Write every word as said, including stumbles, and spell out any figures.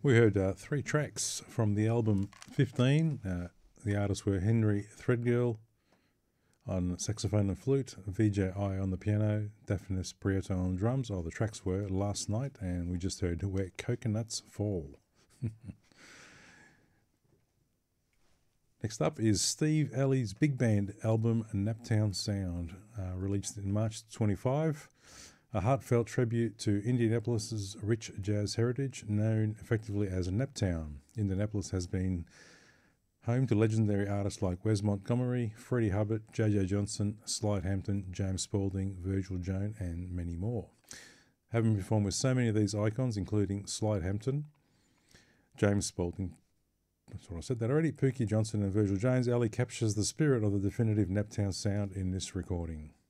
We heard uh, three tracks from the album fifteen. Uh, the artists were Henry Threadgill on saxophone and flute, V J I on the piano, Daphnis Prieto on drums. Oh, the tracks were Last Night, and we just heard Where Coconuts Fall. Next up is Steve Alley's big band album Naptown Sound, uh, released in March twenty-five. A heartfelt tribute to Indianapolis's rich jazz heritage, known effectively as Naptown. Indianapolis has been home to legendary artists like Wes Montgomery, Freddie Hubbard, J J Johnson, Slide Hampton, James Spaulding, Virgil Jones, and many more. Having performed with so many of these icons, including Slide Hampton, James Spaulding, that's what I said that already, Pookie Johnson and Virgil Jones, Alley captures the spirit of the definitive Naptown sound in this recording.